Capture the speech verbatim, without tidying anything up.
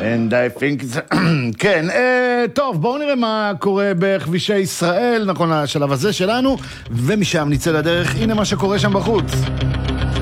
And I think... כן, אה, טוב, בואו נראה מה קורה בכבישי ישראל, נכון, השלב הזה שלנו, ומשם נצא לדרך, הנה מה שקורה שם בחוץ.